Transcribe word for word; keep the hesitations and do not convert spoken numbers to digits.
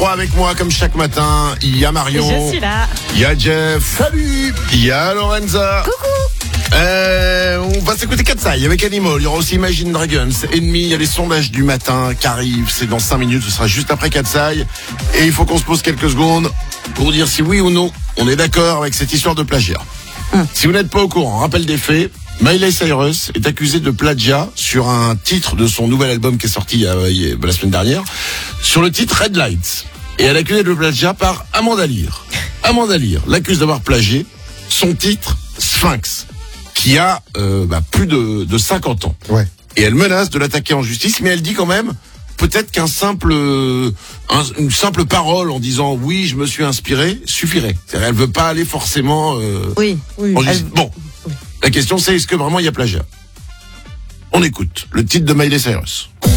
Avec moi, comme chaque matin, il y a Marion. Je suis là. Il y a Jeff. Salut. Il y a Lorenza. Coucou. Euh, on va s'écouter Katsai avec Animal. Il y aura aussi Imagine Dragons. Ennemi, il y a les sondages du matin qui arrivent. C'est dans cinq minutes. Ce sera juste après Katsai. Et il faut qu'on se pose quelques secondes pour dire si oui ou non on est d'accord avec cette histoire de plagiat. Hum. Si vous n'êtes pas au courant, rappel des faits. Miley Cyrus est accusée de plagiat sur un titre de son nouvel album qui est sorti il y a, il y a, la semaine dernière, sur le titre Red Lights. Et elle est accusée de plagiat par Amanda Lear. Amanda Lear l'accuse d'avoir plagié son titre Sphinx, qui a euh, bah, plus de, de cinquante ans. Ouais. Et elle menace de l'attaquer en justice, mais elle dit quand même peut-être qu'un simple, un, une simple parole en disant oui, je me suis inspiré suffirait. C'est-à-dire, elle veut pas aller forcément euh, Oui, oui. en justice. Elle... Bon. La question c'est, est-ce que vraiment il y a plagiat? On écoute le titre de Miley Cyrus.